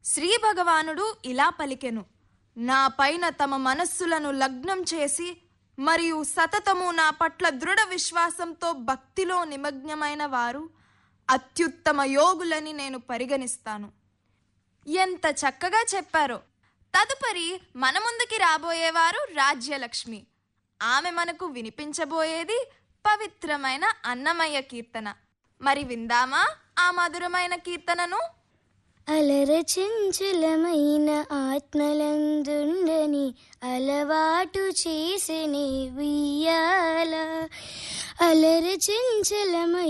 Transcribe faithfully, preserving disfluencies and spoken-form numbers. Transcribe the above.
శ్రీ భగవానుడు ఇలా పలికెను, నా పైన తమ మనస్సులను లగ్నం చేసి మరియు సతతము నా పట్ల దృఢ విశ్వాసంతో భక్తిలో నిమగ్నమైన వారు అత్యుత్తమ యోగులని నేను పరిగణిస్తాను. ఎంత చక్కగా చెప్పారో. తదుపరి మన ముందుకి రాబోయేవారు రాజ్యలక్ష్మి. ఆమె మనకు వినిపించబోయేది పవిత్రమైన అన్నమయ్య కీర్తన. మరి విందామా ఆ మధురమైన కీర్తనను? అలరచంచలమైన ఆత్మలందుండని అలవాటు చేసిని వియ్యాల. అలరచంచలమైన